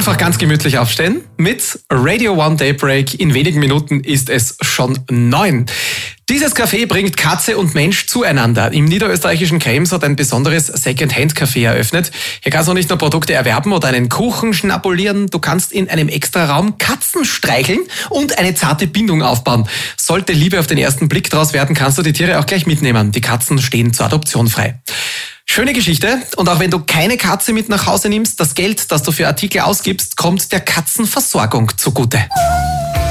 Einfach ganz gemütlich aufstehen mit Radio One Daybreak. In wenigen Minuten ist es schon 9. Dieses Café bringt Katze und Mensch zueinander. Im niederösterreichischen Krems hat ein besonderes Second-Hand-Café eröffnet. Hier kannst du nicht nur Produkte erwerben oder einen Kuchen schnabulieren, du kannst in einem Extraraum Katzen streicheln und eine zarte Bindung aufbauen. Sollte Liebe auf den ersten Blick draus werden, kannst du die Tiere auch gleich mitnehmen. Die Katzen stehen zur Adoption frei. Schöne Geschichte. Und auch wenn du keine Katze mit nach Hause nimmst, das Geld, das du für Artikel ausgibst, kommt der Katzenversorgung zugute.